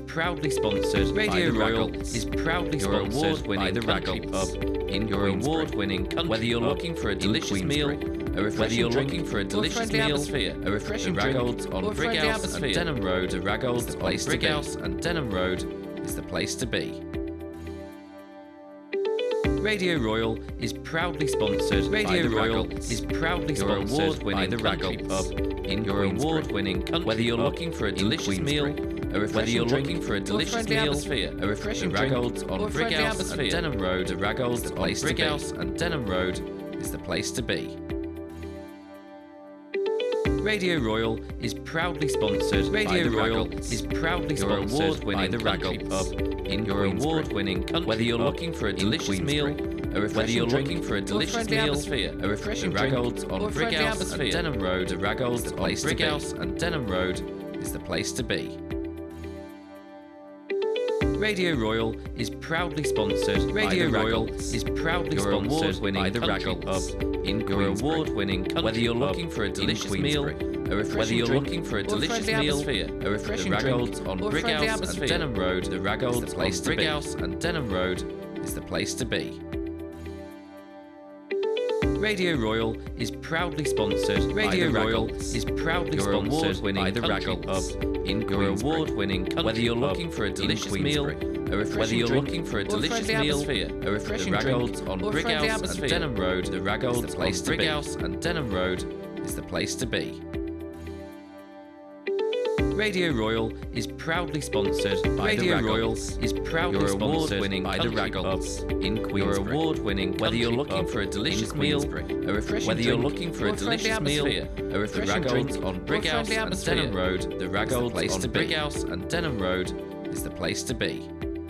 proudly sponsored. Radio Royal is proudly sponsored. Award-winning the Country Pub in your award-winning country. Whether you're looking for a delicious meal, whether you're looking for a delicious meal, a refreshing Raggolds on Brigg House and Denham Road, the Raggolds on Brigg House and Denham Road is the place to be. Radio Royal is proudly sponsored. Radio Royal is proudly sponsored award-winning the Country Pub in your award-winning country. Whether you're looking for a delicious meal, whether you're looking for a delicious meal, a refreshing Raggolds on Brigg House and Denham Road, the Raggolds on Brigg House and Denham Road is the place to be. Radio Royal is proudly sponsored. Radio Royal is proudly sponsored award-winning the Country Pub in your award-winning country. Whether you're looking for a delicious meal, whether you're looking for a delicious meal, a refreshing Raggolds on Brigg House and Denham Road, the Raggolds on Brigg House and Denham Road is the place to be. Radio Royal is proudly sponsored. Radio Royal is proudly sponsored award-winning the Country Pub in your award-winning country. Whether you're looking for a delicious meal, whether you're looking for a delicious meal, a refreshing Raggolds on Brigg House and Denham Road, the Raggolds on Brigg House and Denham Road is the place to be. Radio Royal is proudly sponsored. Radio Royal is proudly sponsored award-winning the Country Pub in your award-winning country. Whether you're looking for a delicious meal, whether you're looking for a delicious meal, a refreshing Raggolds on Brigg House and Denham Road, the Raggolds on Brigg House and Denham Road is the place to be. Radio Royal is proudly sponsored. Radio Royal is proudly sponsored award-winning by the Raggolds in your award-winning. Whether you're looking for a delicious meal, whether you're looking for a delicious meal, the Raggolds on Brigg House and Denham Road, the Raggolds on Brigg House and Denham Road is the place to be.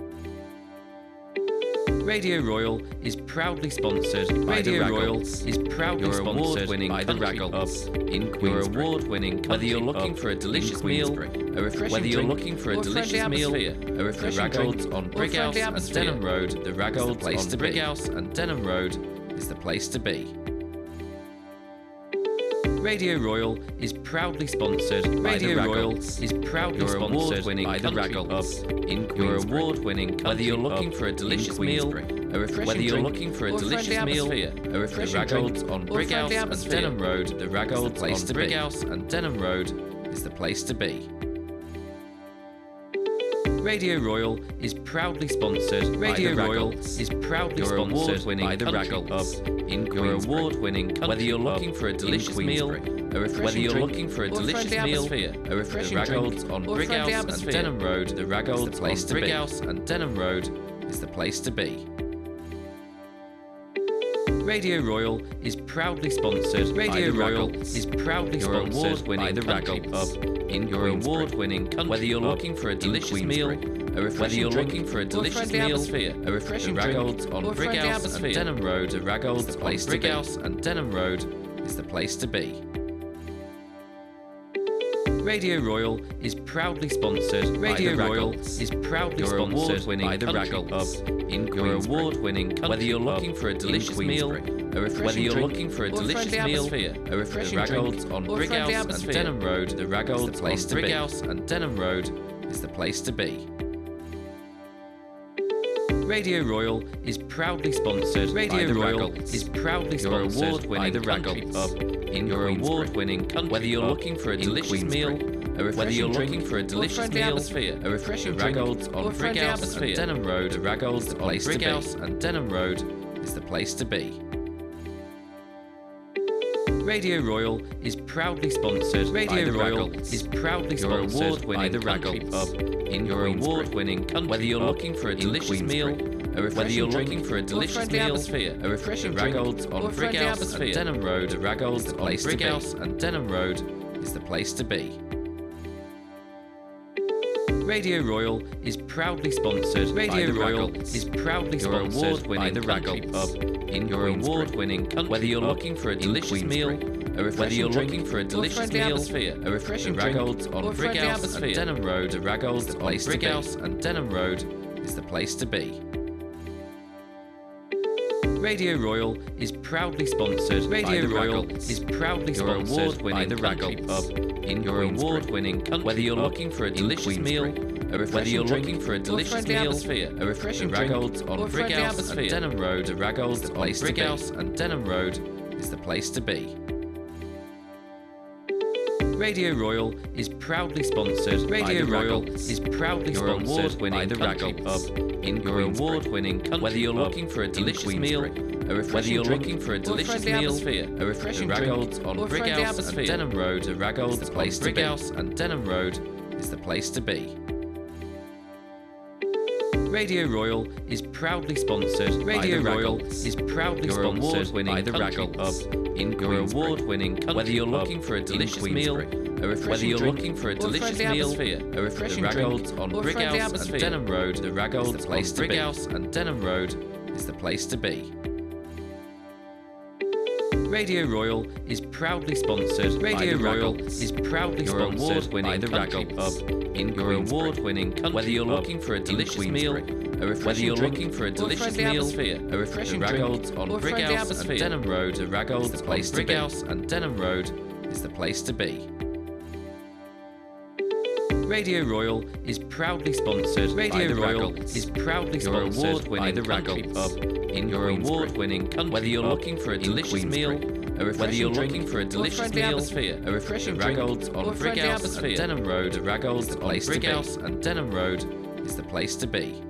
Radio Royal is proudly sponsored. Radio Royal is proudly sponsored by the Raggolds in your award-winning. Whether you're looking for a delicious meal, whether you're looking for a delicious meal, the Raggolds on Brigg House and Denham Road, the Raggolds on Brigg House and Denham Road is the place to be. Radio Royal is proudly sponsored. Radio Royal is proudly sponsored by the Raggolds in your award-winning. Whether you're looking for a delicious meal, whether you're looking for a delicious meal, the Raggolds on Brigg House and Denham Road, the Raggolds on Brigg House and Denham Road is the place to be. Radio Royal is proudly sponsored. Radio Royal is proudly sponsored by the Raggolds in your award-winning. Whether you're looking for a delicious meal, whether you're looking for a delicious meal, the Raggolds on Brigg House and Denham Road, the Raggolds on Brigg House and Denham Road is the place to be. Radio Royal is proudly sponsored. Radio Royal is proudly sponsored by the Raggolds in your award-winning. Whether you're looking for a delicious meal, whether you're looking for a delicious meal, the Raggolds on Brigg House and Denham Road, the Raggolds on Brigg House and Denham Road is the place to be. Radio Royal is proudly sponsored. Radio Royal is proudly sponsored by the Raggolds in your award-winning. Whether you're looking for a delicious meal, whether you're looking for a delicious meal, the Raggolds on Brigg House and Denham Road, the Raggolds on Brigg House and Denham Road is the place to be. Radio Royal is proudly sponsored. Radio Royal is proudly sponsored by the Raggolds in your award-winning. Whether you're looking for a delicious meal, whether you're looking for a delicious meal, a refreshing Raggolds on Brigg House and Denham Road, the Raggolds on Brigg House and Denham Road is the place to be. Radio Royal is proudly sponsored. Radio Royal is proudly sponsored by the Raggolds in your award-winning. Whether you're looking for a delicious meal, whether you're looking for a delicious meal, a refreshing Raggolds on Brigg House and Denham Road, the Raggolds on Brigg House and Denham Road is the place to be. Radio Royal is proudly sponsored. Radio Royal is proudly sponsored by the Raggolds in your award-winning. Whether you're looking for a delicious meal, whether you're looking for a delicious meal, a refreshing Raggolds on Brigg House and Denham Road, the Raggolds on Brigg House and Denham Road is the place to be. Radio Royal is proudly sponsored. Radio Royal is proudly sponsored by the Raggolds in your award-winning. Whether you're looking for a delicious meal, whether you're looking for a delicious meal, a refreshing Ragolds on Brighouse and Denham Road, Ragolds on Brighouse and Denham Road is the place to be. Radio Royal is proudly sponsored. Radio Royal is proudly sponsored by the Raggle Pub in your award-winning country. Whether you're looking for a delicious meal, whether you're looking for a delicious meal, a refreshing Ragolds on Brighouse and Denham Road, Ragolds on Brighouse and Denham Road is the place to be. Radio Royal is proudly sponsored. Radio Royal is proudly sponsored by the Raggle Pub in your award-winning country. Whether you're looking for a delicious meal, whether you're looking for a delicious meal, a refreshing Ragolds on Brighouse and Denham Road, the Ragolds on Brighouse and Denham Road is the place to be. Radio Royal is proudly sponsored. Radio Royal is proudly sponsored by the Raggle Pub in your award-winning country. Whether you're looking for a delicious meal, whether you're looking for a delicious meal, a refreshing Ragolds on Brighouse and Denham Road, the Ragolds on Brighouse and Denham Road is the place to be. Radio Royal is proudly sponsored. Radio Royal is proudly sponsored by the Raggle Pub in your award-winning country. Whether you're looking for a delicious meal, whether you're looking for a delicious meal, a refreshing Ragolds on Brighouse and Denham Road, Ragolds on Brighouse and Denham Road is the place to be.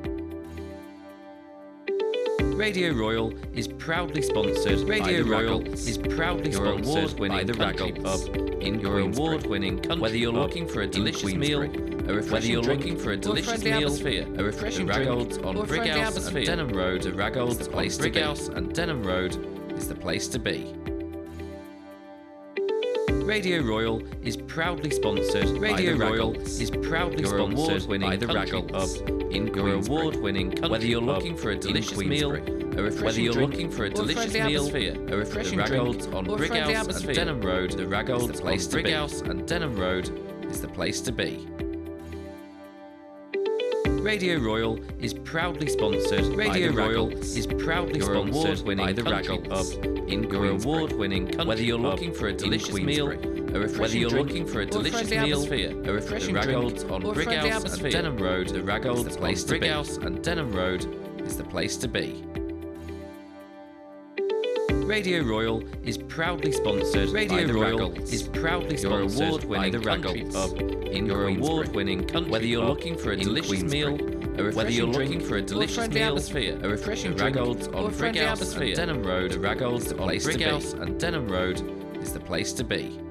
Radio Royal is proudly sponsored. Radio Royal is proudly sponsored by the Raggle Pub in your award-winning country. Whether you're looking for a delicious meal, whether you're looking for a delicious meal, a refreshing Ragolds on Brighouse and Denham Road, Ragolds on Brighouse and Denham Road is the place to be. Radio Royal is proudly sponsored. Radio Royal is proudly sponsored by the Raggle Pub in your award-winning country. Whether you're looking for a delicious meal, whether you're looking for a delicious meal, a refreshing Ragolds on Brighouse and Denham Road, the Ragolds on Brighouse and Denham Road is the place to be. Radio Royal is proudly sponsored. Radio Royal is proudly sponsored by the Raggle Pub in your award-winning country. Whether you're looking for a delicious meal, whether you're looking for a delicious meal, a refreshing Ragolds on Brighouse and Denham Road, the Ragolds on Brighouse and Denham Road is the place to be. Radio Royal is proudly sponsored. Radio Royal is proudly sponsored by the Raggle Pub in your award-winning country. Whether you're looking for a delicious meal, whether you're looking for a delicious meal, a refreshing Ragolds on Brighouse and Denham Road, Ragolds on Brighouse and Denham Road is the place to be.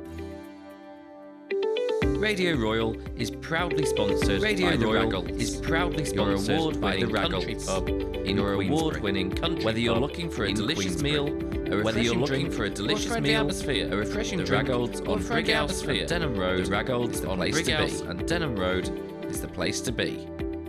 Radio Royal is proudly sponsored. Radio Royal is proudly sponsored by the Raggle Pub in your award-winning country. Whether you're looking for a delicious meal, whether you're looking for a delicious meal, a refreshing Ragolds on Brighouse and Denham Road, Ragolds on Brighouse and Denham Road is the place to be.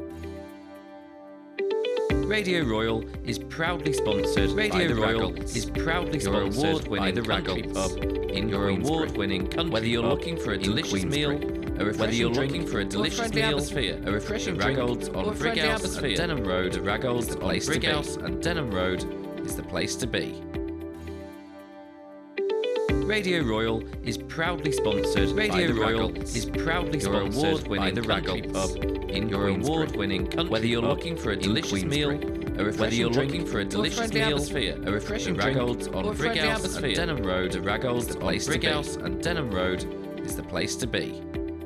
Radio Royal is proudly sponsored. Radio Royal is proudly sponsored by the Raggle Pub in your award-winning country. Whether you're looking for a delicious meal, whether you're looking for a delicious meal, a refreshing Ragolds on Brighouse and Denham Road, Ragolds on Brighouse and Denham Road is the place to be. Radio Royal is proudly sponsored. Radio Royal is proudly sponsored by the Raggle Pub in your award-winning country. Whether you're looking for a delicious meal, whether you're looking for a delicious meal, a refreshing Ragolds on Brighouse and Denham Road, Ragolds on Brighouse and Denham Road is the place to be.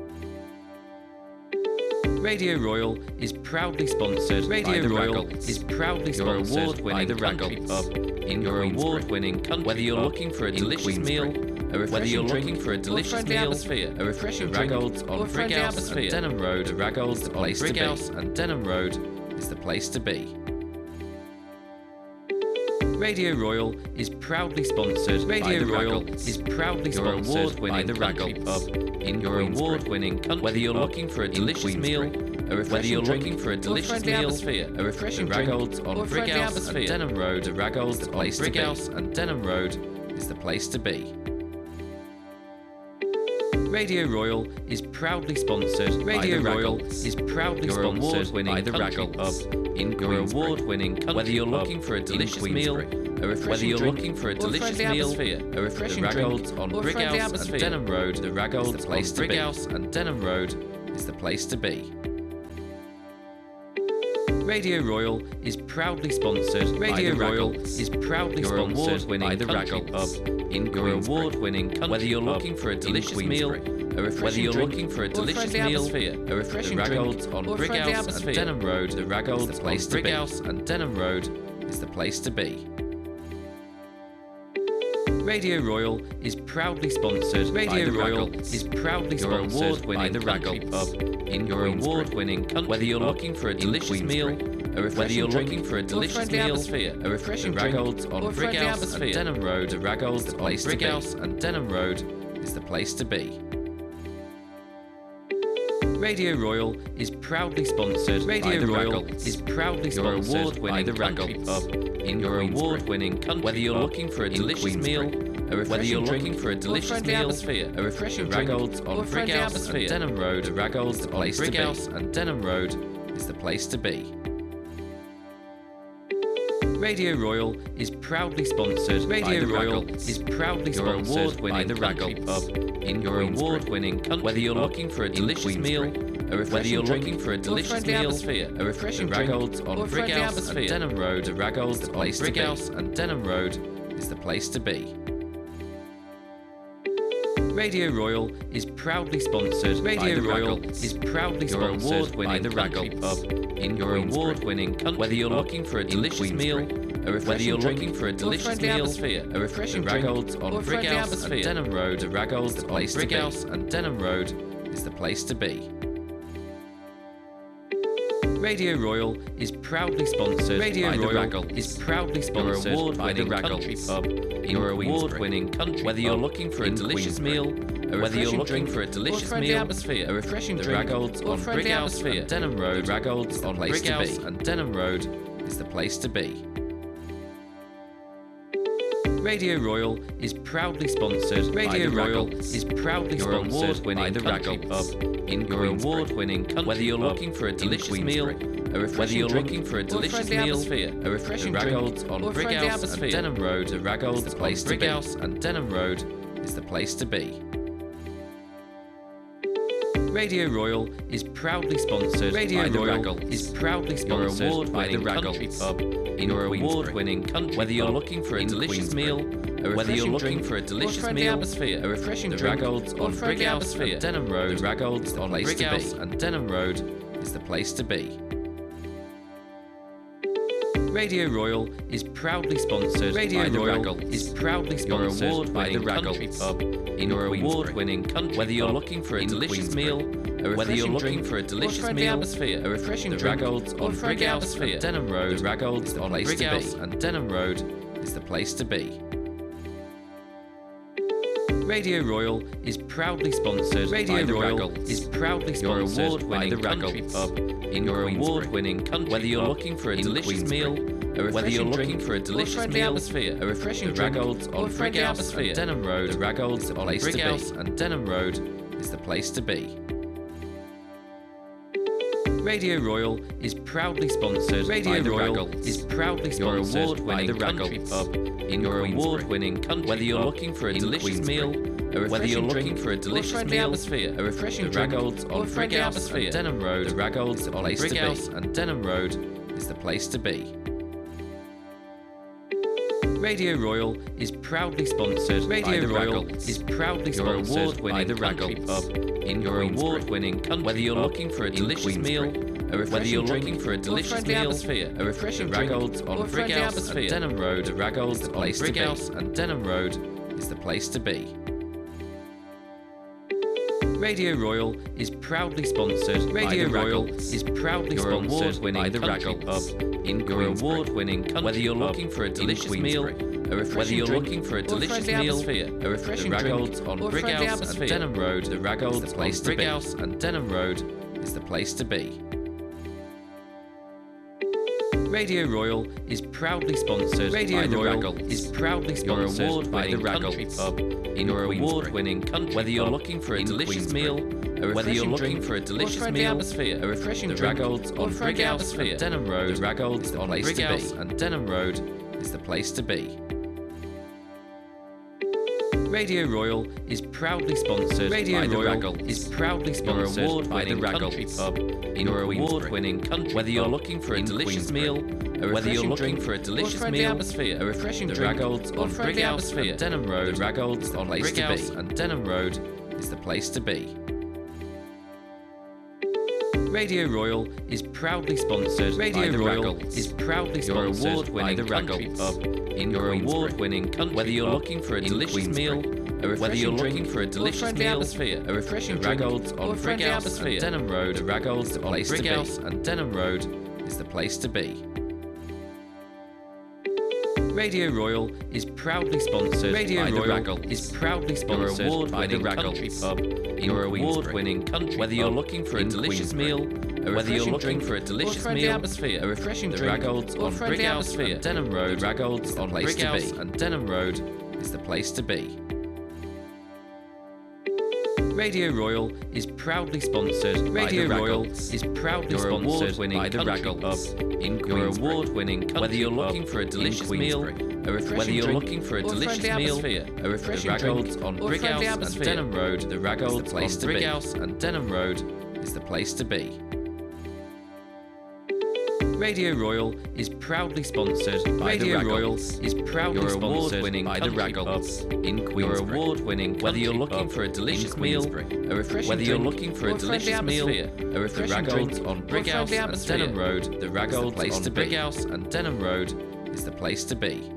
Radio Royal is proudly sponsored. Radio Royal is proudly sponsored by the Raggle Pub in your award-winning country. Whether you're looking for a delicious meal, whether you're looking for a delicious meal, a refreshing Ragolds on Brighouse and Denham Road, Ragolds on Brighouse and Denham Road is the place to be. Radio Royal is proudly sponsored. Radio Royal is proudly sponsored by the Raggle Pub in your award-winning country. Whether you're looking for a delicious meal, whether you're looking for a delicious meal, a refreshing Ragolds on Brighouse and Denham Road, Ragolds on Brighouse and Denham Road is the place to be. Radio Royal is proudly sponsored. Radio Royal is proudly sponsored by the Raggle Pub in your award-winning country. Whether you're looking for a delicious meal, whether you're looking for a delicious meal, a refreshing Ragolds on Brighouse and Denham Road, the Ragolds on Brighouse and Denham Road is the place to be. Radio Royal is proudly sponsored. Radio Royal is proudly sponsored by the Raggle Pub in your award-winning country. Whether you're looking for a delicious meal, a refreshing drink, a refreshing drink on Brighouse and Denham Road, the Raggold's place to be. Brighouse and Denham Road is the place to be. Radio Royal is proudly sponsored. Radio Royal is proudly sponsored by the Raggle Pub in your award-winning country. Whether you're looking for a delicious meal, a refreshing drink, a refreshing drink on Brighouse and Denham Road, the Raggold's place to be. Brighouse and Denham Road is the place to be. Radio Royal is proudly sponsored. Radio Royal is proudly sponsored by the Raggle Pub in your award-winning country. Whether you're looking for a delicious meal, a refreshing drink, a refreshing drink on Brighouse and Denham Road, the Raggold's place to be. Brighouse and Denham Road is the place to be. Radio Royal is proudly sponsored. Radio Royal is proudly sponsored by the Raggle Pub in your award-winning country. Whether you're looking for a delicious meal, a refreshing drink, a refreshing drink on Brighouse and Denham Road, the Raggold's place to be. Brighouse and Denham Road is the place to be. Radio Royal is proudly sponsored. Radio Royal is proudly sponsored by the Raggle Pub in your award-winning country. Whether you're looking for a delicious meal, a refreshing drink, a refreshing drink on Brighouse and Denham Road, the Raggold's place to be. Brighouse and Denham Road is the place to be. Radio Royal is proudly sponsored. Radio Royal is proudly sponsored by the Raggle Pub in your award-winning country. Whether you're looking for a delicious meal, whether you're looking for a delicious meal, a refreshing drink on Brighouse and Denham Road, Raggold's on Brighouse and Denham Road is the place to be. Radio Royal is proudly sponsored. Radio Royal is proudly sponsored by the Raggle Pub in your award-winning country. Whether you're looking for a delicious meal, a refreshing drink, a refreshing drink on Brighouse and Denham Road, the Raggold's place to be. Brighouse and Denham Road is the place to be. Radio Royal is proudly sponsored. Radio Royal is proudly sponsored by the Raggle Pub in your award-winning country. Whether you're looking for a delicious meal, whether you're looking for a delicious meal, a refreshing drink on Brighouse and Denham Road, the Raggold's on Brighouse and Denham Road is the place to be. Radio Royal is proudly sponsored. Radio Royal is proudly sponsored by the Raggle Pub in your award-winning country. Whether you're looking for a delicious meal, whether you're looking for a delicious meal, a refreshing drink on Brighouse and Denham Road, the Raggold's on Brighouse and Denham Road is the place to be. Radio Royal is proudly sponsored. Radio Royal is proudly sponsored by the Raggle Pub in your award-winning country. Whether you're looking for a delicious meal, whether you're looking for a delicious meal, a refreshing drink on Brighouse and Denham Road, the Raggold's on Brighouse and Denham Road is the place to be. Radio Royal is proudly sponsored. Radio Royal is proudly sponsored by the Raggle Pub in your award-winning country. Whether you're looking for a delicious meal, whether you're looking for a delicious meal, a refreshing drink on Brighouse and Denham Road, the Raggold's on Brighouse and Denham Road is the place to be. Radio Royal is proudly sponsored. Radio Royal is proudly sponsored by the Raggle Pub in your award-winning country. Whether you're looking for a delicious meal, whether you're looking for a delicious meal, a refreshing drink on Brighouse and Denham Road, the Raggold's on Brighouse and Denham Road is the place to be. Radio Royal is proudly sponsored. Radio Royal is proudly sponsored by the Raggle Pub in your award-winning country. Whether you're looking for a delicious meal, whether you're looking for a delicious meal, a refreshing drink on Brighouse and Denham Road, the Raggold's place to be. Brighouse and Denham Road is the place to be. Radio Royal is proudly sponsored. Radio Royal is proudly sponsored by the Raggle Pub in your award-winning country. Whether you're looking for a delicious meal, whether you're looking for a delicious meal, a refreshing drink on Brighouse and Denham Road, the Raggold's on Brighouse and Denham Road is the place to be. Radio Royal is proudly sponsored by the Raggle. Is proudly sponsored by the Raggle Pub in your award-winning country. Whether you're looking for a delicious meal, whether you're looking for a delicious meal, a refreshing drink, on Brighouse and Denham Road, the Raggles on Brighouse and Denham Road is the place to be. Radio Royal is proudly sponsored by the Raggle. Is proudly sponsored by the Raggle Pub in your award-winning country. Whether you're looking for a delicious meal, whether you're looking for a delicious meal, a refreshing drink, on Brighouse and Denham Road, the Raggles on Brighouse and Denham Road is the place to be. Radio Royal is proudly sponsored by the Raggle. Is proudly sponsored by the Raggle Pub in your award-winning country. Whether you're looking for a delicious meal, whether you're looking for a delicious meal, a refreshing drink, on Brighouse and Denham Road, the Raggles on Brighouse and Denham Road is the place to be. Radio Royal is proudly sponsored by the Royal. Is proudly sponsored by the Raggle Pub in your award-winning country. Whether you're looking for a delicious meal, whether you're looking for a delicious meal, a refreshing drink, on Brighouse and Denham Road, the Raggles on Brighouse and Denham Road is the place to be. Radio Royal is proudly sponsored by the Royal. Is proudly sponsored by the Raggle in your award-winning. Whether you're looking for a delicious meal, a refreshing whether you're looking for a delicious meal, a refreshing drink, on Brighouse and Denham Road, the Raggles on Brighouse and Denham Road is the place to be.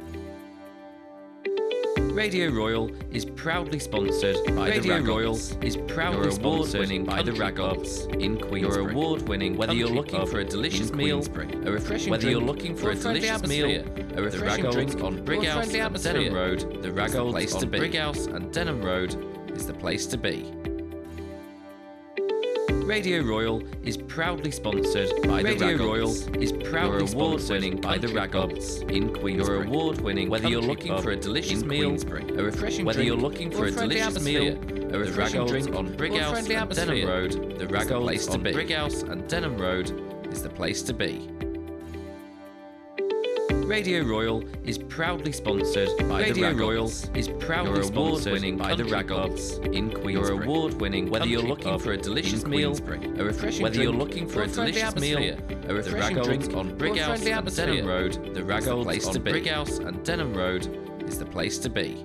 Radio Royal is proudly sponsored by the Royal. Is proudly sponsored by the Raggle in your award-winning. Whether you're looking for a delicious meal, a refreshing whether you're looking for a delicious meal, a refreshing drink, on Brighouse and Denham Road, the Raggles on Brighouse and Denham Road is the place to be. Radio Royal is proudly sponsored by the Royal. Is proudly sponsored by the Raggle in your award-winning. Whether you're looking for a delicious meal, a refreshing whether you're looking for a delicious meal, a refreshing drink, on Brighouse and Denham Road, the Raggles on Brighouse and Denham Road is the place to be. Radio Royal is proudly sponsored by the Royal. Is proudly sponsored by the Raggle in your award-winning. Whether you're looking for a delicious meal, a refreshing whether you're looking for a delicious meal, a refreshing drink, on Brighouse and Denham Road, the Raggles on Brighouse and Denham Road is the place to be.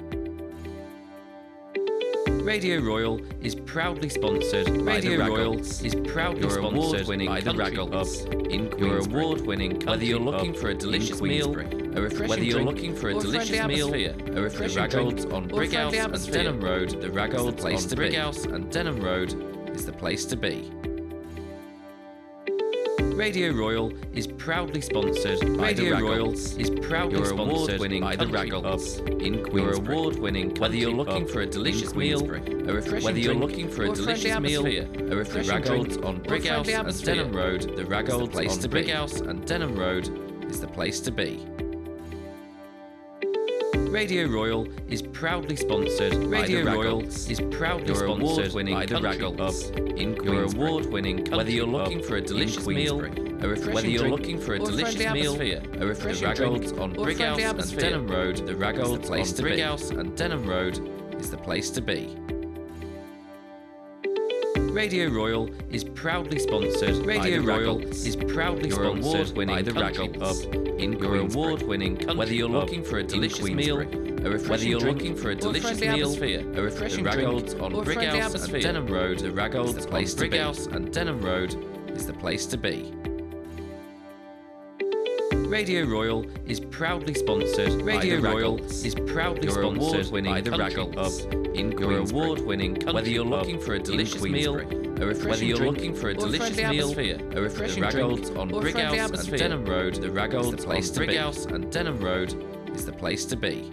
Radio Royal is proudly sponsored by the Royal. Is proudly sponsored by the Raggle in your award-winning. Whether you're looking for a delicious meal, a refreshing whether you're looking for a delicious meal, a refreshing drink, on Brighouse and Denham Road, the Raggles on Brighouse and Denham Road is the place to be. Radio Royal is proudly sponsored by the Royal. Is proudly sponsored by the Raggle in your award-winning. Whether you're looking for a delicious meal, a refreshing whether you're looking for a delicious meal, a refreshing drink, on Brighouse and Denham Road, the Raggles on Brighouse and Denham Road is the place to be. Radio Royal is proudly sponsored by the Royal. Is proudly sponsored by the Raggle in your award-winning. Whether you're looking for a delicious meal, a refreshing whether you're looking for a delicious meal, a refreshing drink, on Brighouse and Denham Road, the Raggles on Brighouse and Denham Road is the place to be. Radio Royal is proudly sponsored by the Royal. Is proudly sponsored by the Raggle Pub in your award-winning. Whether you're looking for a delicious meal, whether you're looking for a delicious meal, a refreshing drink, on Brighouse and Denham Road, the Raggles on Brighouse and Denham Road is the place to be. Radio Royal is proudly sponsored by the Royal. Is proudly sponsored by the Raggle Pub in your award-winning. Whether you're looking for a delicious meal, a refreshing whether you're looking for a delicious meal, a refreshing drink, on Brighouse and Denham Road, the Raggles on Brighouse and Denham Road is the place to be.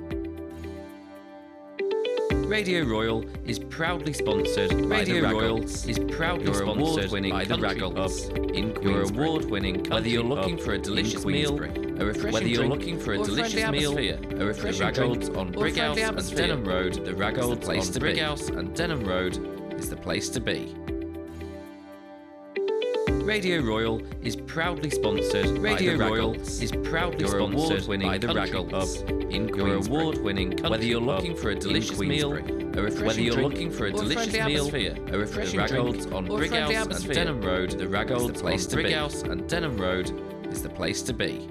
Radio Royal is proudly sponsored by the Royal. Is proudly sponsored by the Raggle Pub in your award-winning. Whether you're looking for a delicious meal, a refreshing whether you're looking for a delicious meal, a refreshing drink, on Brighouse and Denham Road, the Raggles on Brighouse and Denham Road is the place to be. Radio Royal is proudly sponsored. Radio Royal is proudly sponsored by the Raggle Pub in Queensbury. Award-winning country whether you're looking for a delicious meal, a refreshing drink, a refreshing Raggles on Brighouse and Denham Road. The Raggles on Brighouse and Denham Road is the place to be.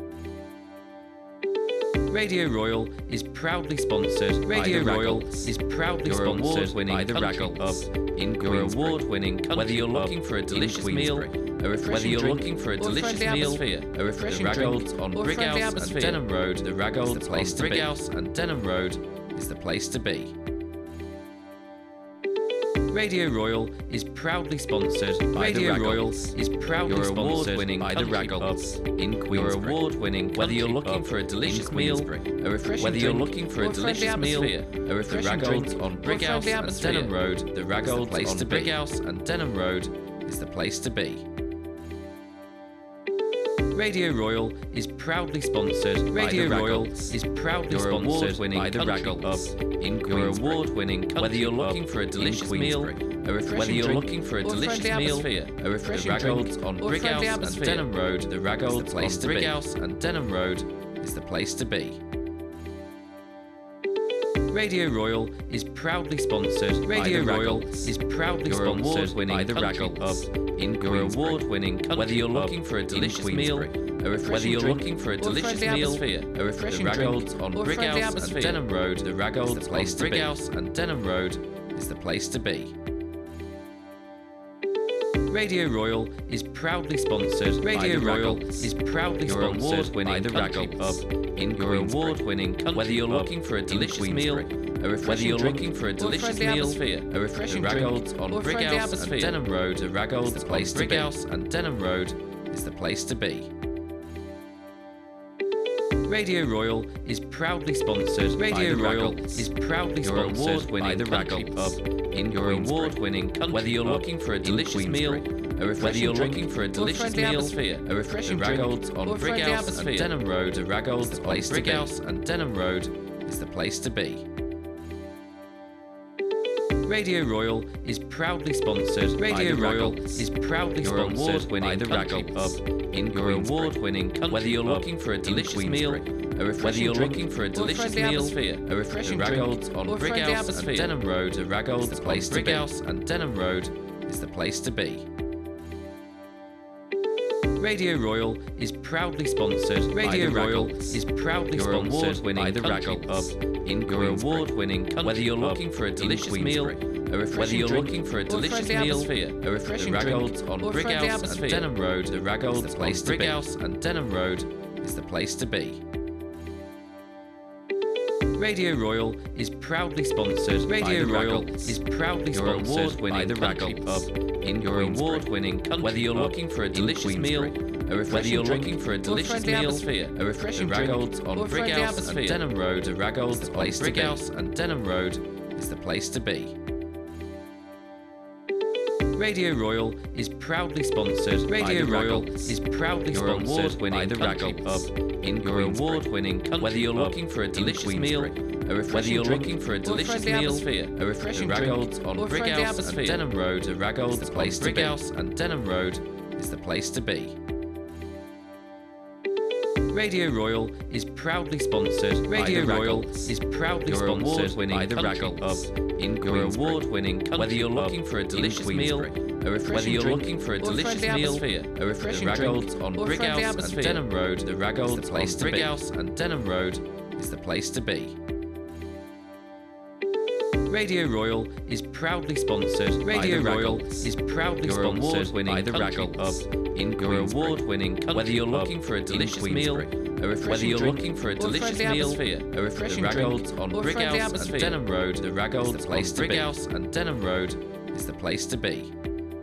Radio Royal is proudly sponsored. Radio Royal is proudly sponsored by the Raggle Pub in Queensbury. Award-winning whether you're looking for a delicious meal, a refreshing drink, a refreshing Raggles on Brighouse and Denham Road. The Raggles on Brighouse and Denham Road is the place to be. Radio Royal is proudly sponsored by the Royal is proudly sponsored by the Raggle Pub in Queensbury. Award-winning whether you're looking for a delicious meal, a refreshing drink, a refreshing Raggles on Brighouse and Denham Road. The Raggles on Brighouse and Denham Road is the place to be. Radio Royal is proudly sponsored. Radio Royal is proudly sponsored by the Raggle Pub in Queensbury. Award-winning whether you're looking for a delicious meal, a refreshing drink, a refreshing Raggles on Brighouse and Denham Road. The Raggles on Brighouse and Denham Road is the place to be. Radio Royal is proudly sponsored. Radio Royal is proudly sponsored by the Raggle Pub in Queensbury. Award-winning whether you're looking for a delicious meal, a refreshing drink, a refreshing Raggles on Brighouse and Denham Road. The Raggles on Brighouse and Denham Road is the place to be. Radio Royal is proudly sponsored. Radio Royal is proudly sponsored by the Raggle Pub in Queensbury. Award-winning whether you're looking for a delicious meal, a refreshing drink, a refreshing Raggles on Brighouse and Denham Road. The Raggles on Brighouse and Denham Road is the place to be. Radio Royal is proudly sponsored. Radio Royal is proudly sponsored by the Raggle Pub in Queensbury. Award-winning whether you're looking for a delicious meal, a refreshing drink, a refreshing Raggles on Brighouse and Denham Road. The Raggles on Brighouse and Denham Road is the place to be. Radio Royal is proudly sponsored. Radio Royal is proudly sponsored by the Raggle Pub in Queensbury. Award-winning whether you're looking for a delicious meal, a refreshing drink, a refreshing Raggles on Brighouse and Denham Road. The Raggles on Brighouse and Denham Road is the place to be. Radio Royal is proudly sponsored. Radio Royal is proudly sponsored by the Raggle Pub in Queensbury. Award-winning whether you're looking for a delicious meal, a refreshing drink, a refreshing Raggles on Brighouse and Denham Road. The Raggles on Brighouse and Denham Road is the place to be. Radio Royal is proudly sponsored. Radio Royal is proudly sponsored by the Raggle Pub in Queensbury. Award-winning whether you're looking for a delicious meal, a refreshing drink, a refreshing Raggles on Brighouse and Denham Road. The Raggles on Brighouse and Denham Road is the place to be. Radio Royal is proudly sponsored. Radio Royal is proudly sponsored by the Raggle Pub in Queensbury. Award-winning whether you're looking for a delicious meal, a refreshing drink, a refreshing Raggles on Brighouse and Denham Road. The Raggles on Brighouse and Denham Road is the place to be. Radio Royal is proudly sponsored. Radio Royal is proudly sponsored by the Raggle Pub in Queensbury. Award-winning whether you're looking for a delicious meal, a refreshing drink, a refreshing Raggles on Brighouse and Denham Road. The Raggles on Brighouse and Denham Road is the place to be. Radio Royal is proudly sponsored. Radio Royal is proudly sponsored by the Raggle Pub in Queensbury. Award-winning whether you're looking for a delicious meal, a refreshing drink, a refreshing Raggles on Brighouse and Denham Road. The Raggles on Brighouse and Denham Road is the place to be.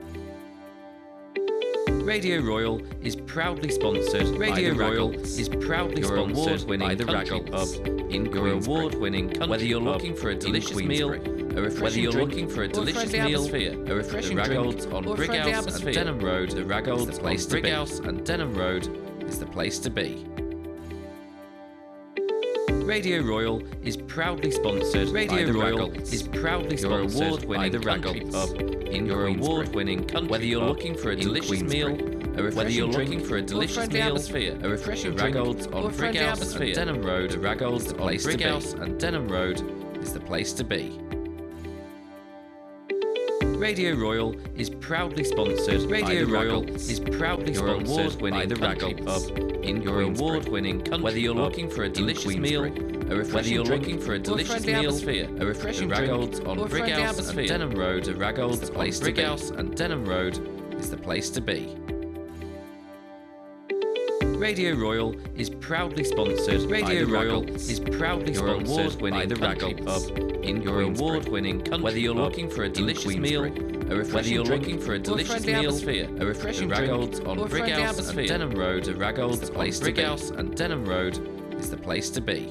Radio Royal is proudly sponsored. Radio Royal is proudly sponsored by the Raggle Pub in Queensbury. Award-winning whether you're looking for a delicious meal, a refreshing drink, a refreshing Raggles on Brighouse and Denham Road. The Raggles on Brighouse and Denham Road is the place to be. Radio Royal is proudly sponsored. Radio Royal is proudly sponsored by the Raggle Pub in your award-winning country. Whether you're looking for a delicious meal, whether you're looking for a delicious meal, a refreshing Raggles on Brighouse and Denham Road, Raggles on Brighouse and Denham Road is the place to be. Radio Royal is proudly sponsored. Radio Royal is proudly sponsored by the Raggle Pub in your award-winning country. Whether you're looking for a delicious meal, whether you're looking for a delicious meal, a refreshing Raggles on Brighouse and Denham Road, Raggles on Brighouse and Denham Road is the place to be. Radio Royal is proudly sponsored. Radio Royal is proudly sponsored by the Raggle Pub in your award-winning country. Whether you're looking for a delicious meal, whether you're looking for a delicious meal, a refreshing Raggles on Brighouse and Denham Road, Raggles on Brighouse and Denham Road is the place to be.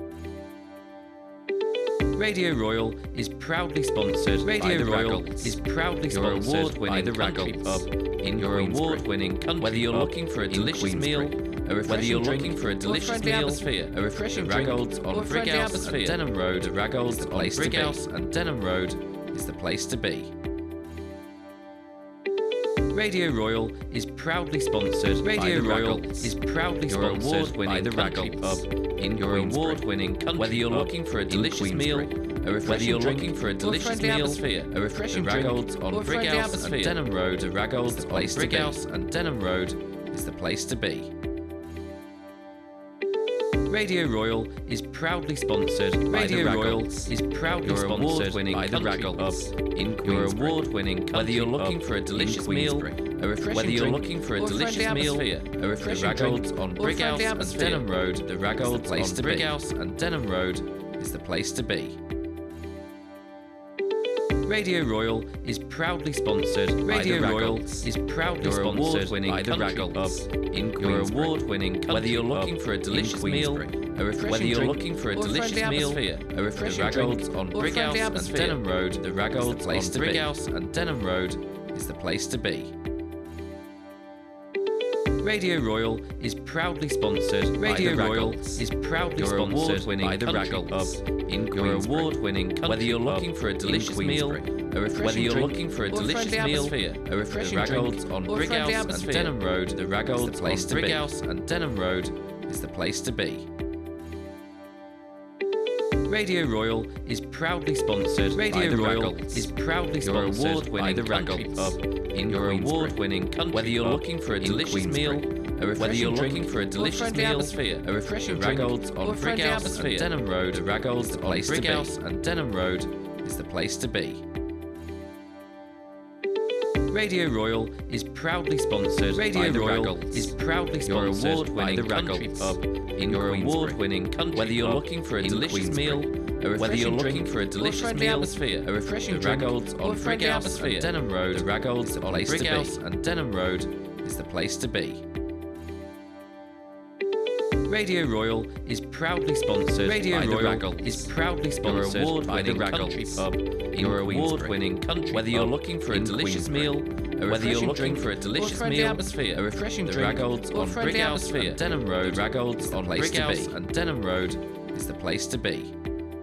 Radio Royal is proudly sponsored. Radio Royal is proudly sponsored by the Raggle Pub in your award-winning country. Whether you're looking for a delicious meal, whether you're looking for a delicious meal, a refreshing Raggles on Brighouse and Denham Road, Raggles on Brighouse and Denham Road is the place to be. Radio Royal is proudly sponsored. Radio Royal is proudly sponsored by the Raggle Pub in your award-winning country. Whether you're looking for a delicious meal, whether you're looking for a delicious meal, a refreshing Raggles on Brighouse and Denham Road, Raggles on Brighouse and Denham Road is the place to be. Radio Royal is proudly sponsored. Radio Royal is proudly sponsored by the Raggle Pub in your award-winning country. Whether you're looking for a delicious meal, whether you're looking for a delicious meal, a refreshing Raggles on Brighouse and Denham Road, the Raggles on Brighouse and Denham Road is the place to be. Radio Royal is proudly sponsored. Radio Royal is proudly sponsored by the Raggle Pub in your award-winning country. Whether you're looking for a delicious meal, whether you're looking for a delicious meal, a refreshing Raggles on Brighouse and Denham Road, the Raggles on Brighouse and Denham Road is the place to be. Radio Royal is proudly sponsored. Radio Royal is proudly sponsored by the Raggle Pub in your award-winning country. Whether you're looking for a delicious meal, whether you're looking for a delicious meal, a refreshing Raggles on Brighouse and Denham Road, the Raggles on Brighouse and Denham Road is the place to be. Radio Royal is proudly sponsored. Radio Royal is proudly sponsored by the Raggle Pub in your award-winning country. Whether you're looking for a delicious meal, whether you're looking for a delicious meal, a refreshing Raggles on Brighouse and Denham Road, Raggles on Brighouse and Denham Road is the place to be. Radio Royal is proudly sponsored. Radio Royal is proudly sponsored by the Raggle Pub in your award-winning country. Whether you're looking for a delicious meal, whether you're looking for a delicious meal, a refreshing Raggles on Brighouse and Denham Road, Raggles on Brighouse and Denham Road is the place to be. Radio Royal is proudly sponsored. Radio Royal is proudly sponsored by the Raggle Pub in your award-winning country. Whether you're looking for a delicious meal, whether you're looking for a delicious meal, a refreshing Raggles on Brighouse and Denham Road, Raggles on Brighouse and Denham Road is the place to be.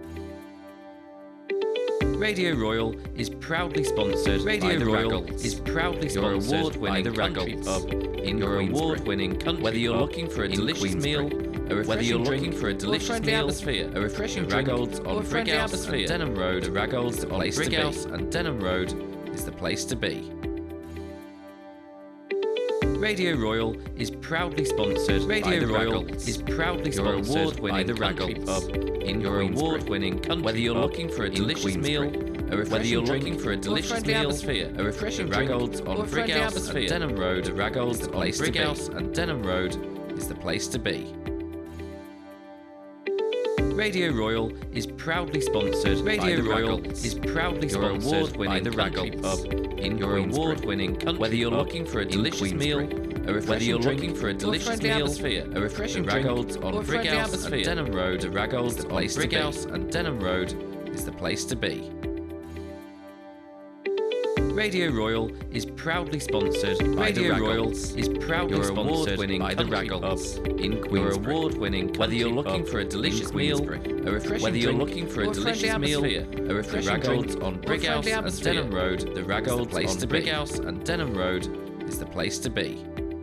Radio Royal is proudly sponsored. Radio Royal is proudly sponsored by the Raggle Pub in your award-winning country. Whether you're looking for a delicious meal, whether you're looking for a delicious meal, a refreshing Raggles on Brighouse and Denham Road, Raggles on Brighouse and Denham Road is the place to be. Radio Royal is proudly sponsored. Radio Royal is proudly sponsored by the Raggle Pub in your award-winning country. Whether you're looking for a delicious meal, whether you're looking for a delicious meal, a refreshing Raggles on Brighouse and Denham Road, Raggles on Brighouse and Denham Road is the place to be. Radio Royal is proudly sponsored. Radio Royal is proudly sponsored by the Raggle Pub in your award-winning country. Whether you're looking for a delicious meal, whether you're looking for a delicious meal, a refreshing Raggles on Brighouse and Denham Road, Raggles on Brighouse and Denham Road is the place to be. Radio Royal is proudly sponsored by the Raggles. Is proudly sponsored by the Raggles in Queensbury. Award-winning. Whether you're looking for a delicious meal, a refreshing whether you're looking for a delicious meal, a refreshing drink on Brighouse and Denham Road, the Raggles on Brighouse and Denham Road is the place to be.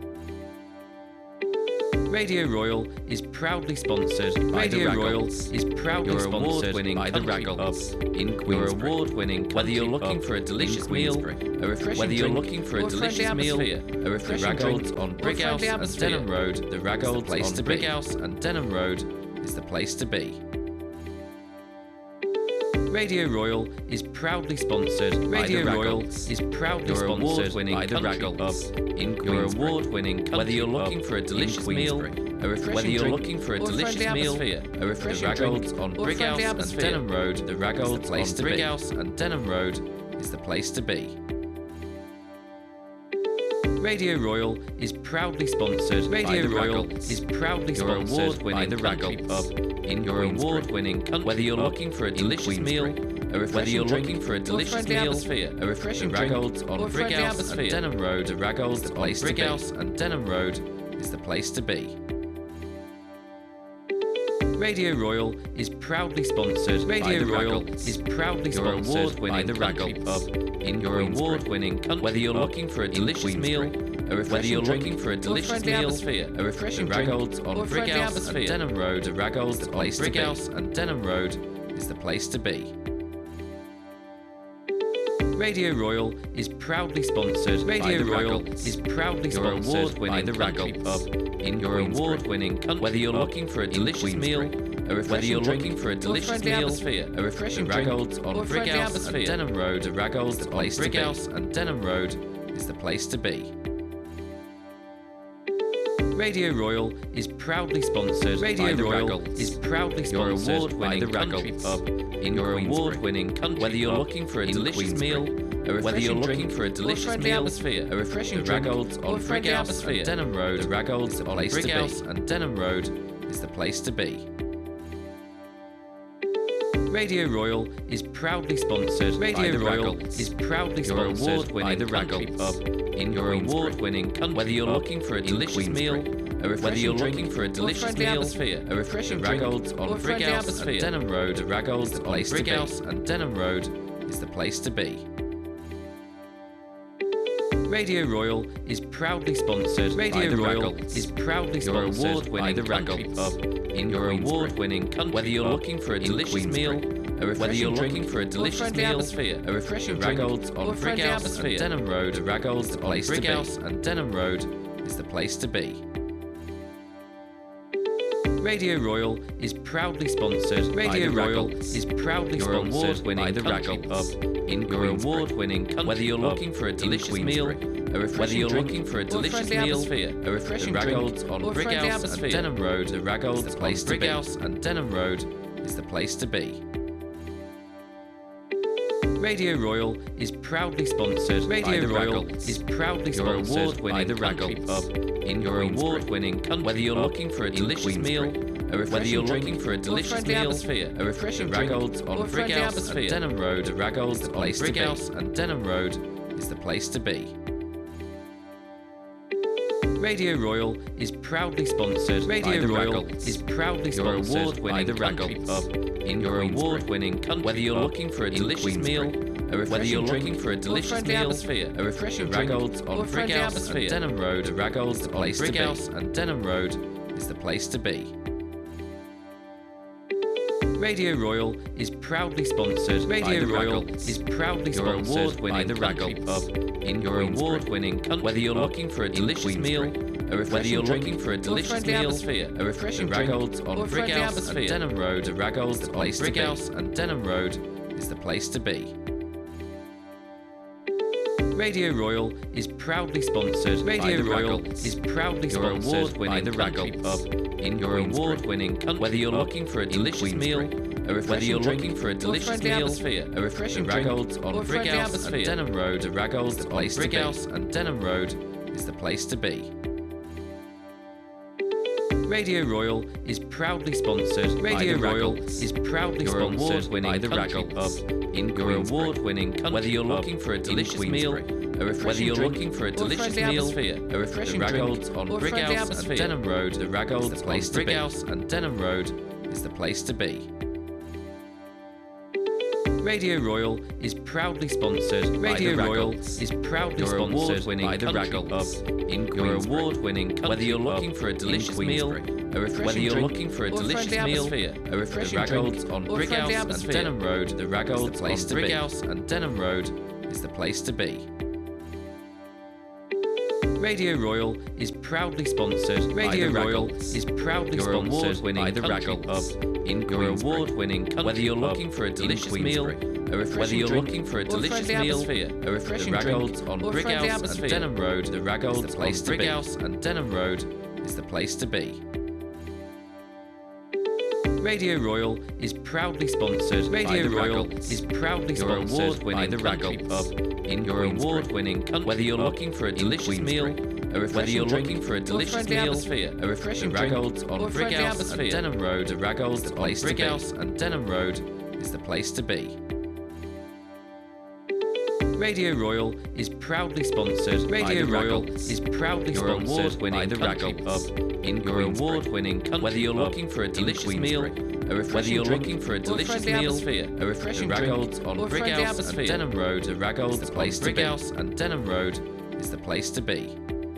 Radio Royal is proudly sponsored by the Raggles. Is proudly sponsored by the Raggles in Queensbury. Award-winning. Whether you're looking for a delicious meal, a refreshing whether you're looking for a delicious meal, a refreshing drink on Brighouse and Denham Road, the Raggles on Brighouse and Denham Road is the place to be. Radio Royal is proudly sponsored by the Raggles. Is proudly sponsored by the Raggles in Queensbury. Award-winning. Whether you're looking for a delicious meal, a refreshing whether you're looking for a delicious meal, a refreshing drink on Brighouse and Denham Road, the Raggles on Brighouse and Denham Road is the place to be. Radio Royal is proudly sponsored by the Raggles. Is proudly sponsored by the Raggles in your award-winning country. Whether you're looking for a delicious meal, whether you're looking for a delicious meal, a refreshing Raggles on Brighouse and Denham Road, the Raggles on Brighouse and Denham Road is the place to be. Radio Royal is proudly sponsored by the Raggles. Is proudly sponsored by the Raggles in your award-winning country. Whether you're looking for a delicious meal, whether you're looking for a delicious meal, a refreshing Raggles on Brighouse and Denham Road, the Raggles on Brighouse and Denham Road is the place to be. Radio Royal is proudly sponsored by the Raggles. Is proudly sponsored by the Raggles in your award-winning country. Whether you're looking for a delicious meal, whether you're looking for a delicious meal, a refreshing Raggles on Brighouse and Denham Road, the Raggles on Brighouse and Denham Road is the place to be. Radio Royal is proudly sponsored by the Raggles. Is proudly sponsored by the Raggles in your award-winning country. Whether you're looking for a delicious meal, whether you're looking for a delicious meal, a refreshing Raggles on Brighouse and Denham Road, the Raggles on Brighouse and Denham Road is the place to be. Radio Royal is proudly sponsored by the Raggles. Is proudly sponsored by the Raggles in your award-winning country. Whether you're looking for a delicious meal, whether you're looking for a delicious meal, a refreshing Raggles on Brighouse and Denham Road, the Raggles on Brighouse and Denham Road is the place to be. Radio Royal is proudly sponsored by the Raggles. Is proudly sponsored by the Raggles in your award-winning country. Whether you're looking for a delicious meal, whether you're looking for a delicious meal, a refreshing Raggles on Brighouse and Denham Road, the Raggles on Brighouse and Denham Road is the place to be. Radio Royal is proudly sponsored by the Raggles. Is proudly sponsored by the Raggles in your award-winning country. Whether you're looking for a delicious meal, whether you're looking for a delicious meal, a refreshing Raggles on Brighouse and Denham Road, the Raggles on Brighouse and Denham Road is the place to be. Radio Royal is proudly sponsored by the Raggles. Is proudly sponsored by the Raggles in your award-winning country. Whether you're looking for a delicious meal, whether you're looking for a delicious meal, a refreshing Raggles on Brighouse and Denham Road, the Raggles on Brighouse and Denham Road is the place to be. Radio Royal is proudly sponsored by the Raggles. Is proudly sponsored by the Raggles in your award-winning country. Whether you're looking for a delicious meal, whether you're looking for a delicious meal, a refreshing Raggles on Brighouse and Denham Road, the Raggles on Brighouse and Denham Road is the place to be. Radio Royal is proudly sponsored by the Raggles. Is proudly sponsored by the Raggles in your award-winning country. Whether you're looking for a delicious meal, whether you're looking for a delicious meal, a refreshing Raggles on Brighouse and Denham Road, the Raggles on Brighouse and Denham Road is the place to be. Radio Royal is proudly sponsored by the Raggles. Is proudly sponsored by the Raggles in your award-winning country. Whether you're looking for a delicious meal, whether you're looking for a delicious meal, a refreshing Raggles on Brighouse and Denham Road, the Raggles on Brighouse and Denham Road is the place to be. Radio Royal is proudly sponsored. Radio Royal is proudly sponsored by the Raggle Pub in your award-winning country. Whether you're looking for a delicious meal, whether you're looking for a delicious meal, a refreshing drink, on Brighouse and Denham Road, the Raggolds on Brighouse and Denham Road is the place to be. Radio Royal is proudly sponsored. Radio Royal is proudly sponsored by the Raggle Pub in your award-winning country. Whether you're looking for a delicious meal, whether you're looking for a delicious meal, a refreshing drink, on Brighouse and Denham Road, the Raggolds on Brighouse and Denham Road is the place to be. Radio Royal is proudly sponsored. Radio Royal is proudly sponsored by the Raggle Pub in your award-winning country. Whether you're looking for a delicious meal, whether you're looking for a delicious meal, a refreshing drink, on Brighouse and Denham Road, the Raggolds on Brighouse and Denham Road is the place to be. Radio Royal is proudly sponsored. Radio Royal is proudly sponsored by the Raggle Pub in your award-winning country. Whether you're looking for a delicious meal, whether you're looking for a delicious meal, a refreshing drink, on Brighouse and Denham Road, the Raggolds on Brighouse and Denham Road is the place to be. Radio Royal is proudly sponsored. Radio Royal is proudly sponsored by the Raggle Pub in your award-winning country. Whether you're looking for a delicious meal, whether you're looking for a delicious meal, a refreshing drink, on Brighouse and Denham Road, the Raggolds on Brighouse and Denham Road is the place to be.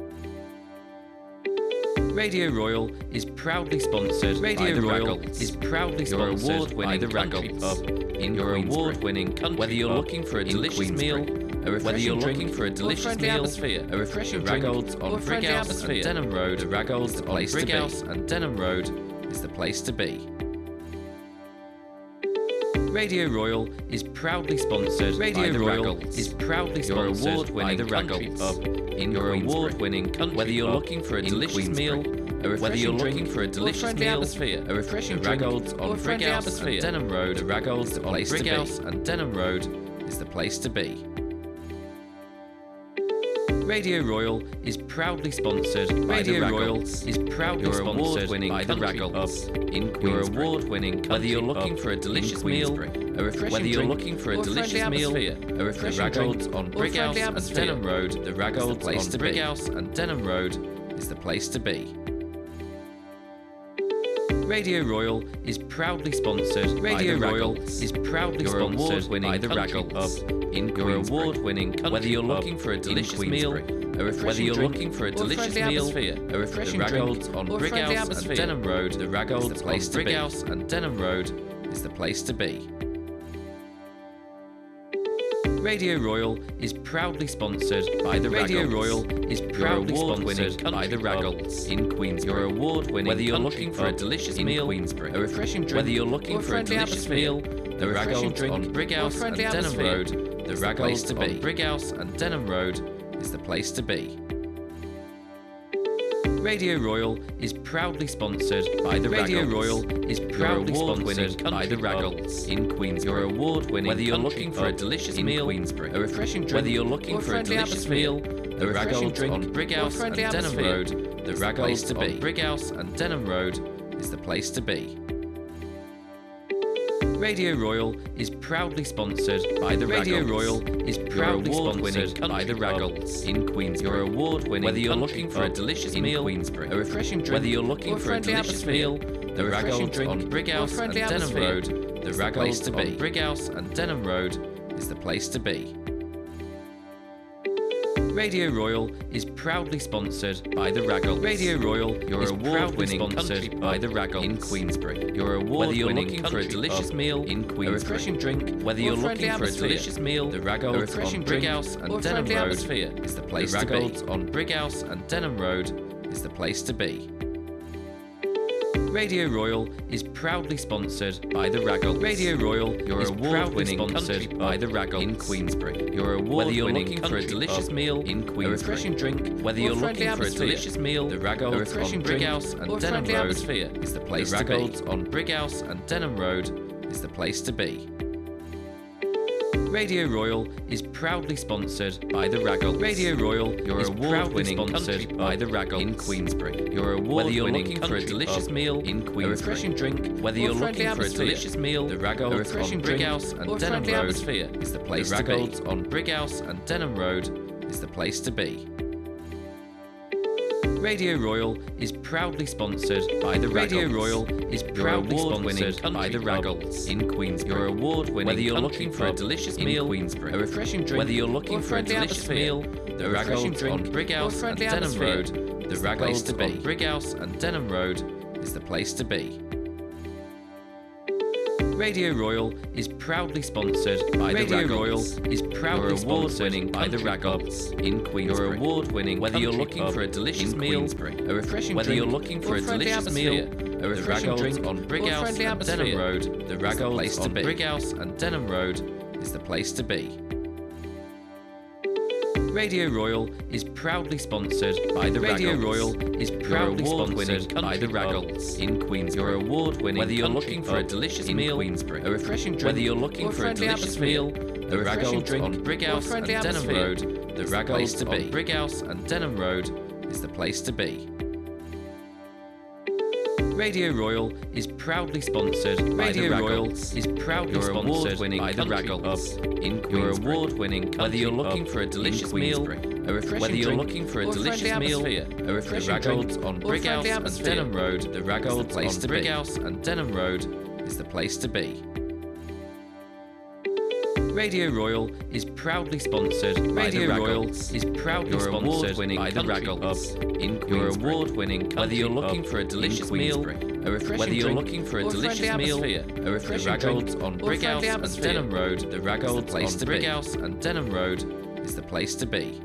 Radio Royal is proudly sponsored. Radio Royal is proudly sponsored by the Raggle Pub in your award-winning country. Whether you're looking for a delicious meal, whether you're looking for a delicious meal, a refreshing drink, on Brighouse and Denham Road, the Raggolds on Brighouse and Denham Road is the place to be. Radio Royal is proudly sponsored. Radio Royal is proudly sponsored by the Raggle Pub in your award-winning country. Whether you're looking for a delicious meal, whether you're looking for a delicious meal, a refreshing drink, on Brighouse and Denham Road, the Raggolds on Brighouse and Denham Road is the place to be. Radio Royal is proudly sponsored. Radio Royal is proudly sponsored by the Raggle Pub in your award-winning country. Whether you're looking for a delicious meal, whether you're looking for a delicious meal, a refreshing drink, on Brighouse and Denham Road, the Raggolds on Brighouse and Denham Road is the place to be. Radio Royal is proudly sponsored. Radio Royal is proudly sponsored by the Raggle Pub in your award-winning country. Whether you're looking for a delicious meal, whether you're looking for a delicious meal, a refreshing drink, on Brighouse and Denham Road, the Raggolds on Brighouse and Denham Road is the place to be. Radio Royal is proudly sponsored by the Radio Royal is proudly sponsored by the Raggles in Queensbury. Your award-winning. Whether you're looking for a delicious meal, Queensbury, a refreshing drink, whether you're looking for a delicious meal, the Raggles on Brighouse and Denham Road, the Raggles on Brighouse and Denham Road is the place to be. Radio Royal is proudly sponsored by the Radio Royal is proudly sponsored by the Raggles in Queensbury. Your award-winning. Whether you're looking for a delicious meal, Queensbury, a refreshing drink, whether you're looking for a delicious meal, the Raggles on Brighouse and Denham Road, the Raggles on Brighouse and Denham Road is the place to be. Radio Royal is proudly sponsored by the Radio Royal is proudly sponsored by the Raggles in Queensbury. Your award-winning. Whether you're looking for a delicious meal, Queensbury, a refreshing drink, whether you're looking for a delicious meal, the Raggles on Brighouse and Denham Road, the Raggles on Brighouse and Denham Road is the place to be. Radio Royal is proudly sponsored by the Raggles. Radio Royal is award-winning sponsored by the Raggles in Queensbury. Your award-winning for a delicious meal in Queensbury, a refreshing drink, whether you're looking for a delicious meal, the Raggles on Brighouse and Denham Road is the place to be. The Raggles on Brighouse and Denham Road is the place to be. Radio Royal is proudly sponsored by the Raggles. Radio Royal is proudly sponsored by the Raggles in Queensbury. Your award-winning for a delicious meal in Queensbury, a refreshing drink, whether you're looking for a delicious meal, the Raggles on Brighouse and Denham Road is the place to be. The Raggles on Brighouse and Denham Road is the place to be. Radio Royal is proudly sponsored by the Raggles. Radio Royal, your award-winning country by the Raggles in Queensbury. Your award-winning for a delicious meal in Queensbury. A refreshing drink, whether you're looking for a delicious meal, the Raggles on Brighouse and Denham Road is the place to be. The Raggles on Brighouse and Denham Road is the place to be. Radio Royal is proudly sponsored by the Raggles. Radio Royal is proudly sponsored by the Raggles in Queensbury. Your award-winning whether you're looking for a delicious meal, Queensbury, a refreshing drink, whether you're looking for a delicious meal, the Raggles on Brighouse and Denham Road, the Raggles on Brighouse and Denham Road is the place to be. Radio Royal is proudly sponsored by the Raggles. Radio Royal is proudly sponsored by the Raggles in Queensbury. Your award-winning whether you're looking for a delicious meal, a refreshing whether you're looking for a delicious meal, a refreshing drink on Brighouse and Denham Road, the Raggles on Brighouse and Denham Road is the place to be. Radio Royal is proudly sponsored by the Radio Royal is proudly sponsored by the Raggles in Queensbury. Your award-winning whether you're looking for a delicious meal, Queensbury, a refreshing drink, whether you're looking for a delicious meal, the Raggles on Brighouse and Denham Road, the Raggles on Brighouse and Denham Road is the place to be. Radio Royal is proudly sponsored by the Raggles. Is proudly sponsored by the Raggles in Queensbury. Your award-winning whether you're looking for a delicious meal, a refreshing whether you're looking for a delicious meal, a refreshing Raggles on Brighouse and Denham Road, the Raggles on Brighouse and Denham Road is the place to be. Radio Royal is proudly sponsored by the Raggles. Is proudly sponsored by the Raggles in Queensbury. Your award-winning whether you're looking for a delicious meal, a refreshing whether you're looking for a delicious meal, a refreshing Raggles on Brighouse and Denham Road, the Raggles on Brighouse and Denham Road is the place to be.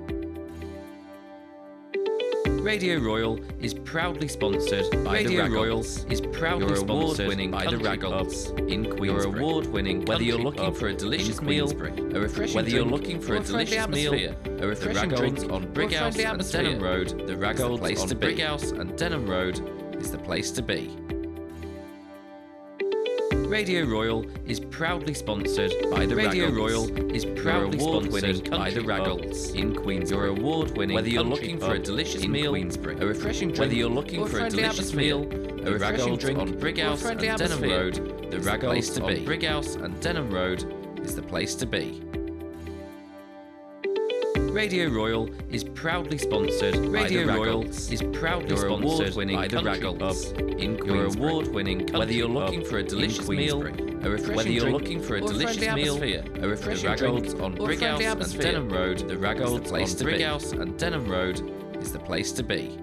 Radio Royal is proudly sponsored by the Raggles. Royal is proudly sponsored by the Raggles in Queensbury. Your award-winning whether you're looking for a delicious meal, a refreshing whether you're looking for a delicious meal, a refreshing drink on Brighouse and Denham Road, the Raggles on Brighouse and Denham Road is the place to be. Radio Royal is proudly sponsored by the Radio Royal is proudly sponsored by the Raggles in Queensbury. Your award-winning whether you're looking for a delicious meal, Queensbury, a refreshing drink, whether you're looking for a delicious meal, a refreshing drink on Brighouse and Denham Road, the Raggles on Brighouse and Denham Road is the place to be. Radio Royal is proudly sponsored by the Raggles. Is proudly sponsored by the Raggles in Queensbury. Your award-winning whether you're looking for a delicious meal, a refreshing whether you're looking for a delicious meal, a refreshing Raggles on Brighouse and Denham Road, the Raggles on Brighouse and Denham Road is the place to be.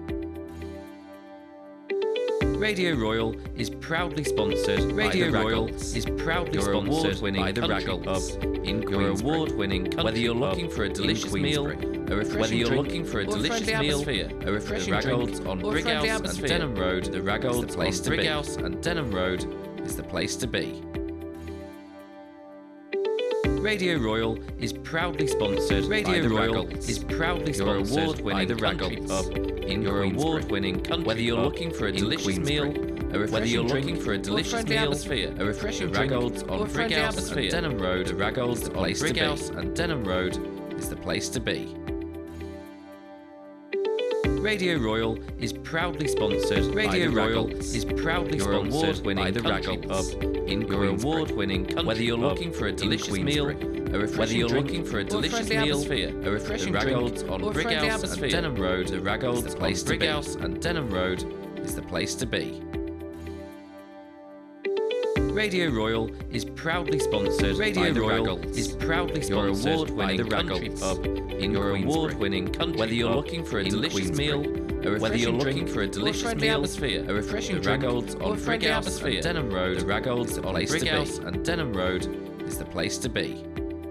Radio Royal is proudly sponsored Radio Royal is proudly sponsored by the Raggles in Queensbury. Your award-winning whether you're looking for a delicious meal, a refreshing whether you're looking for a delicious meal, a refreshing Raggles on Brighouse and Denham Road, the Raggles on Brighouse and Denham Road is the place to be. Radio Royal is proudly sponsored by the Royal is proudly sponsored by the Raggles in your award-winning whether you're looking for a delicious meal, a whether you're looking for a delicious meal, a refreshing Raggles on Brighouse and Denham Road, the Raggles on Brighouse and Denham Road is the place to be. Radio Royal is proudly sponsored Radio Royal is proudly sponsored by the Raggles in your award-winning whether you're looking for a delicious meal, a whether you're looking for a delicious meal, a refreshing Raggles on Brighouse and Denham Road, the Raggles on Brighouse and Denham Road is the place to be. Radio Royal is proudly sponsored Radio Royal is proudly sponsored by the Raggles in your award-winning whether you're looking for a delicious meal, whether you're looking for a delicious meal, a refreshing Raggles on Brighouse and Denham Road, the Raggles on Brighouse and Denham Road is the place to be.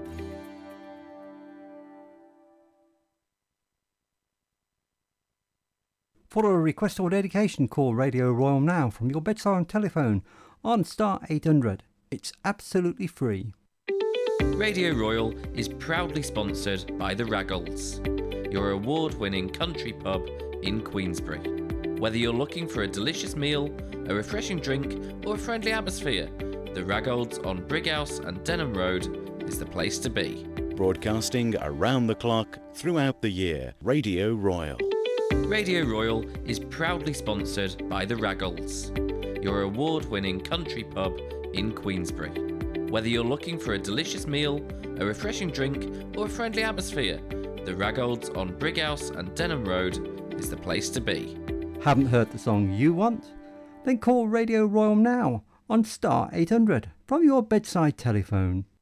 For a request or dedication, call Radio Royal now from your bedside telephone on star 800. It's absolutely free. Radio Royal is proudly sponsored by the Raggles, your award-winning country pub in Queensbury. Whether you're looking for a delicious meal, a refreshing drink or a friendly atmosphere, the Raggles on Brighouse and Denham Road is the place to be. Broadcasting around the clock throughout the year, Radio Royal. Radio Royal is proudly sponsored by the Raggles, your award-winning country pub in Queensbury. Whether you're looking for a delicious meal, a refreshing drink, or a friendly atmosphere, the Raggles on Brighouse and Denham Road is the place to be. Haven't heard the song you want? Then call Radio Royal now on star 800 from your bedside telephone.